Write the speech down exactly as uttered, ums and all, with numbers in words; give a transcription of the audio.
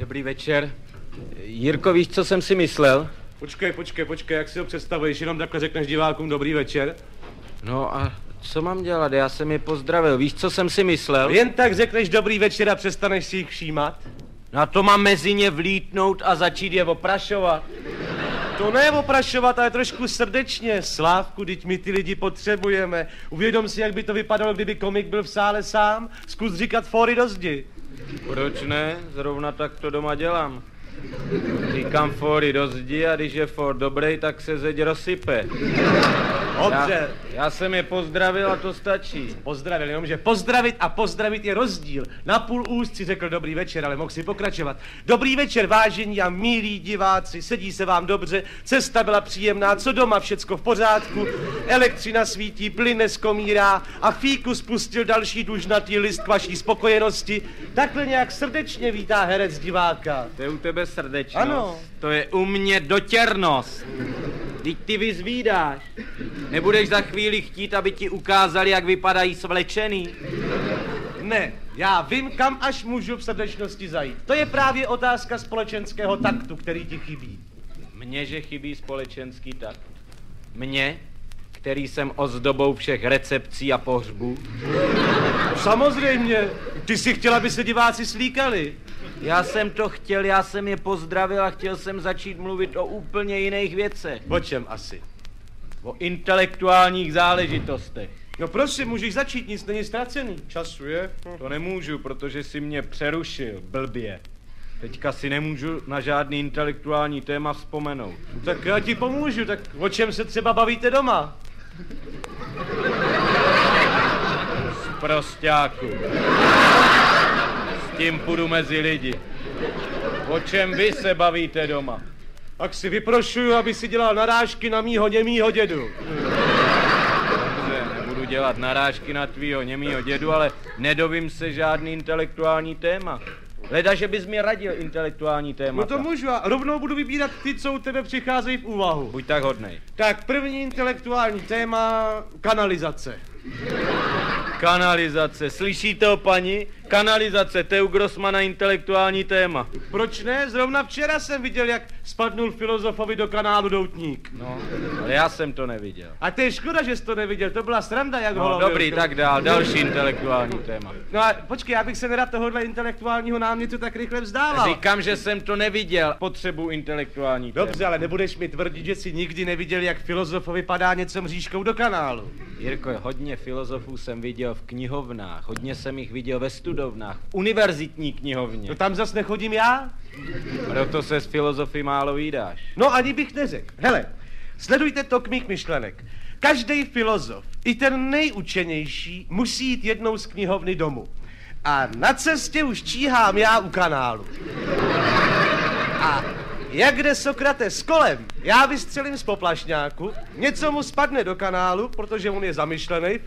Dobrý večer. Jirko, víš, co jsem si myslel? Počkej, počkej, počkej, jak si ho představuješ? Jenom takhle řekneš divákům dobrý večer? No a co mám dělat? Já jsem je pozdravil. Víš, co jsem si myslel? Jen tak řekneš dobrý večer a přestaneš si jich všímat? No a to mám mezi ně vlítnout a začít je oprašovat. To ne oprašovat, ale trošku srdečně. Slávku, teď my ty lidi potřebujeme. Uvědom si, jak by to vypadalo, kdyby komik byl v sále sám. Zkus říkat fóry do zdi. Proč ne? Zrovna tak to doma dělám. Říkám fóry do zdi a když je fór dobrý, tak se zeď rozsype. Dobře. Já, já jsem je pozdravil a to stačí. Pozdravil, jenomže pozdravit a pozdravit je rozdíl. Na půl úst si řekl dobrý večer, ale mohl si pokračovat. Dobrý večer, vážení a milí diváci, sedí se vám dobře, cesta byla příjemná, co doma, všecko v pořádku, elektřina svítí, plyn neskomírá a fíku spustil další dužnatý list k vaší spokojenosti. Takhle nějak srdečně vítá herec diváka. To je u tebe srdečnost. Ano. To je u mě dotěrnost. Vždyť ty vyzvídáš. Nebudeš za chvíli chtít, aby ti ukázali, jak vypadají svlečený? Ne, já vím, kam až můžu v srdečnosti zajít. To je právě otázka společenského taktu, který ti chybí. Mně, že chybí společenský takt? Mně, který jsem ozdobou všech recepcí a pohřbů? Samozřejmě, ty si chtěla, aby se diváci slíkali. Já jsem to chtěl, já jsem je pozdravil a chtěl jsem začít mluvit o úplně jiných věcech. O čem asi? O intelektuálních záležitostech. No prosím, můžeš začít, nic není ztracený. Času je. To nemůžu, protože si mě přerušil, blbě. Teďka si nemůžu na žádný intelektuální téma vzpomenout. Tak já ti pomůžu, tak o čem se třeba bavíte doma? Sprosťáku. S tím půjdu mezi lidi. O čem vy se bavíte doma? Tak si vyprošuju, aby si dělal narážky na mýho němýho dědu. Dobře, nebudu dělat narážky na tvýho němýho dědu, ale nedovím se žádný intelektuální téma. Leda, že bys mi radil intelektuální témata. No to můžu a rovnou budu vybírat ty, co u tebe přicházejí v úvahu. Buď tak hodnej. Tak první intelektuální téma, kanalizace. Kanalizace, slyšíte o paní? Kanalizace, to je u Grossmana intelektuální téma. Proč ne? Zrovna včera jsem viděl, jak spadnul filozofovi do kanálu doutník. No, ale já jsem to neviděl. A to je škoda, že jsi to neviděl, to byla sranda, jak No ho dobrý, tak dál, další intelektuální téma. No a počkej, já bych se nerad tohohle intelektuálního námětu tak rychle vzdával. Říkám, že jsem to neviděl, potřebuji intelektuální téma. Dobře, ale nebudeš mi tvrdit, že jsi nikdy neviděl, jak filozofovi padá něco mřížkou do kanálu. Jirko, hodně filozofů jsem viděl v knihovnách, hodně jsem jich viděl ve studovnách, v univerzitní knihovně. No tam zas nechodím já? Proto se s filozofy málo vídáš. No ani bych neřekl. Hele, sledujte tok mých myšlenek. Každý filozof, i ten nejučenější, musí jít jednou z knihovny domů. A na cestě už číhám já u kanálu. A jak jde Sokrates kolem, já vystřelím z poplašňáku, něco mu spadne do kanálu, protože on je zamyšlený